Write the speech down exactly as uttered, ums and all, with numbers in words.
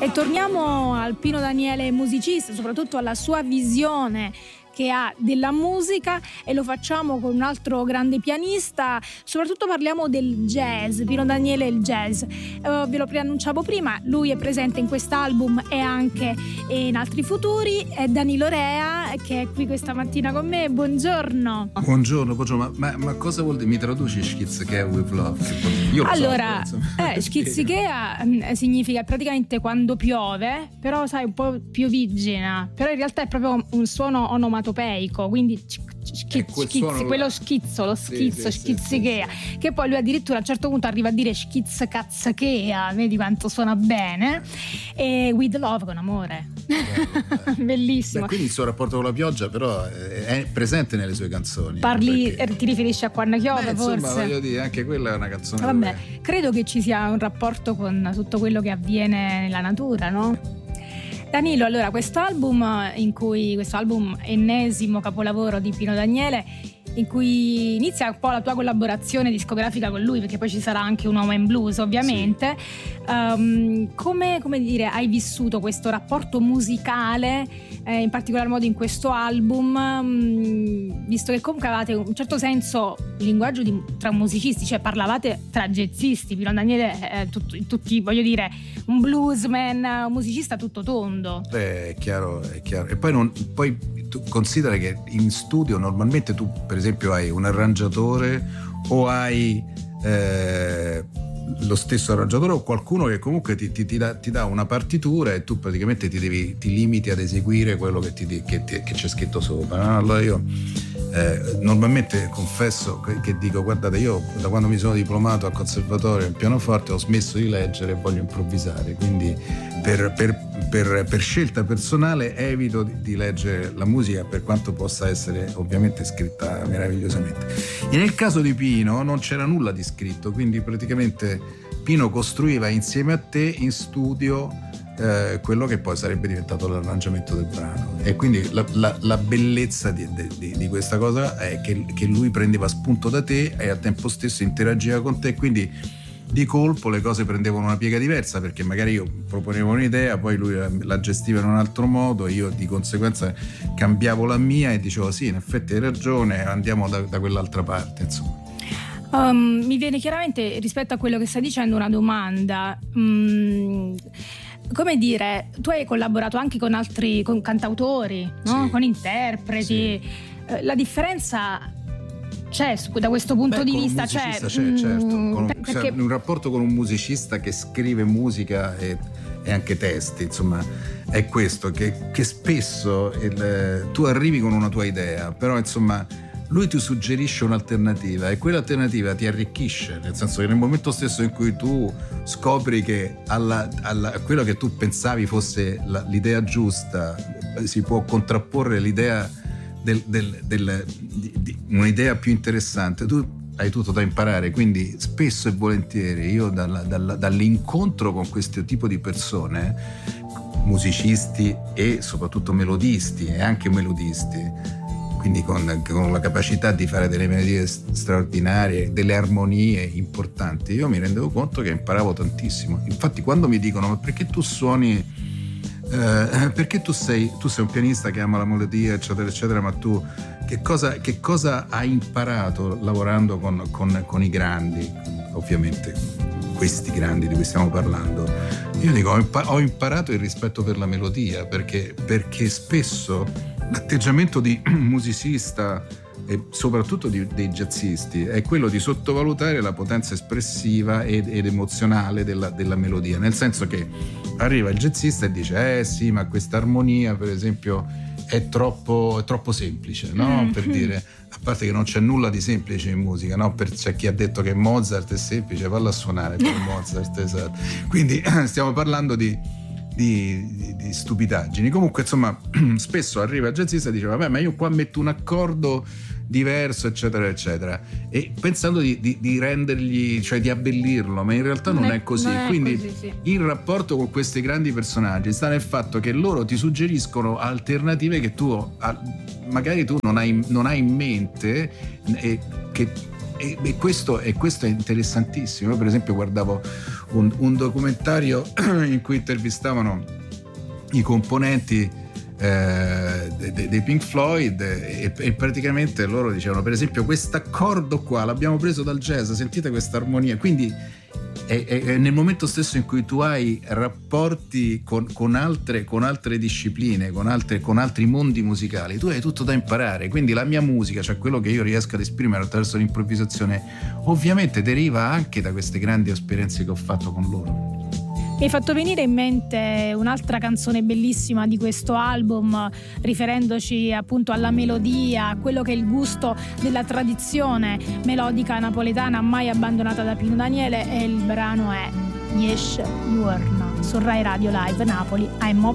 E torniamo al Pino Daniele musicista, soprattutto alla sua visione che ha della musica, e lo facciamo con un altro grande pianista. Soprattutto parliamo del jazz, Pino Daniele e il jazz. Uh, ve lo preannunciavo prima, lui è presente in quest'album e anche in altri futuri. È Danilo Rea che è qui questa mattina con me. Buongiorno. Buongiorno, buongiorno. Ma, ma cosa vuol dire? Mi traduci Schizzichea with love? Io lo allora, so, eh, Schizzichea significa praticamente quando piove, però sai un po' piovigina, però in realtà è proprio un suono onomatopeico, quindi Schi- quel schizzi, quello schizzo, lo schizzo, sì, sì, schizzichea, sì, sì. Che poi lui addirittura a un certo punto arriva a dire schizzacazzachea, vedi quanto suona bene, e with love, con amore. Bello, bellissimo. Beh, quindi il suo rapporto con la pioggia però è presente nelle sue canzoni. Parli, perché... ti riferisci a Quando piove? Beh, forse? Insomma, voglio dire, anche quella è una canzone. Vabbè, dove... credo che ci sia un rapporto con tutto quello che avviene nella natura, no? Danilo, allora questo album in cui questo album ennesimo capolavoro di Pino Daniele, in cui inizia un po' la tua collaborazione discografica con lui, perché poi ci sarà anche un Uomo in Blues ovviamente, sì. um, come, come dire, hai vissuto questo rapporto musicale, eh, in particolar modo in questo album, um, visto che comunque avevate un certo senso il linguaggio di, tra musicisti, cioè parlavate tra jazzisti. Pino Daniele è tutto, tutti, voglio dire, un bluesman, un musicista tutto tondo. Beh, è chiaro, è chiaro. E poi, non, poi tu considera che in studio normalmente tu per esempio hai un arrangiatore o hai eh, lo stesso arrangiatore o qualcuno che comunque ti, ti, ti, dà, ti dà una partitura e tu praticamente ti, devi, ti limiti ad eseguire quello che, ti, che, ti, che c'è scritto sopra, no? Allora io eh, normalmente confesso che, che dico: guardate, io da quando mi sono diplomato al conservatorio in pianoforte ho smesso di leggere e voglio improvvisare, quindi per, per Per, per scelta personale evito di, di leggere la musica, per quanto possa essere ovviamente scritta meravigliosamente. E nel caso di Pino non c'era nulla di scritto, quindi praticamente Pino costruiva insieme a te in studio eh, quello che poi sarebbe diventato l'arrangiamento del brano. E quindi la, la, la bellezza di, di, di questa cosa è che, che lui prendeva spunto da te e al tempo stesso interagiva con te, quindi di colpo le cose prendevano una piega diversa, perché magari io proponevo un'idea, poi lui la gestiva in un altro modo, io di conseguenza cambiavo la mia e dicevo sì, in effetti hai ragione, andiamo da, da quell'altra parte, insomma. Um, mi viene chiaramente, rispetto a quello che stai dicendo, una domanda. Um, come dire, tu hai collaborato anche con altri con cantautori, no? Sì. Con interpreti. Sì. La differenza c'è da questo punto Beh, di con vista, un c'è, c'è certo, con un, perché... cioè, un rapporto con un musicista che scrive musica e, e anche testi, insomma, è questo che, che spesso il, tu arrivi con una tua idea, però insomma lui ti suggerisce un'alternativa e quell'alternativa ti arricchisce, nel senso che nel momento stesso in cui tu scopri che alla, alla, quello che tu pensavi fosse la, l'idea giusta, si può contrapporre l'idea Del, del, del, di, di un'idea più interessante, tu hai tutto da imparare. Quindi spesso e volentieri io dalla, dalla, dall'incontro con questo tipo di persone, musicisti e soprattutto melodisti e anche melodisti, quindi con, con la capacità di fare delle melodie straordinarie, delle armonie importanti, io mi rendevo conto che imparavo tantissimo. Infatti quando mi dicono: ma perché tu suoni Uh, perché tu sei, tu sei un pianista che ama la melodia eccetera eccetera, ma tu che cosa, che cosa hai imparato lavorando con, con, con i grandi, ovviamente questi grandi di cui stiamo parlando? Io dico: ho, impa- ho imparato il rispetto per la melodia, perché, perché spesso l'atteggiamento di musicista e soprattutto di, dei jazzisti è quello di sottovalutare la potenza espressiva ed, ed emozionale della, della melodia, nel senso che arriva il jazzista e dice: eh sì, ma questa armonia per esempio è troppo, è troppo semplice, no? Mm-hmm. Per dire, a parte che non c'è nulla di semplice in musica, no? Per, c'è chi ha detto che Mozart è semplice, valla a suonare per Mozart, esatto. Quindi stiamo parlando di Di, di, di stupidaggini. Comunque insomma spesso arriva il jazzista e dice: vabbè, ma io qua metto un accordo diverso eccetera eccetera, e pensando di, di, di rendergli, cioè di abbellirlo, ma in realtà non, non è, è così. Non quindi è così, sì. Il rapporto con questi grandi personaggi sta nel fatto che loro ti suggeriscono alternative che tu magari tu non hai, non hai in mente, e che e, e, questo, e questo è interessantissimo. Io per esempio guardavo un, un documentario in cui intervistavano i componenti eh, dei de Pink Floyd e, e praticamente loro dicevano, per esempio, quest'accordo qua l'abbiamo preso dal jazz, sentite questa armonia. Quindi è, è, è nel momento stesso in cui tu hai rapporti con, con, altre, con altre discipline, con, altre, con altri mondi musicali, tu hai tutto da imparare. Quindi la mia musica, cioè quello che io riesco ad esprimere attraverso l'improvvisazione, ovviamente deriva anche da queste grandi esperienze che ho fatto con loro. Mi hai fatto venire in mente un'altra canzone bellissima di questo album, riferendoci appunto alla melodia, a quello che è il gusto della tradizione melodica napoletana mai abbandonata da Pino Daniele, e il brano è Jesh Juorno su Rai Radio Live Napoli a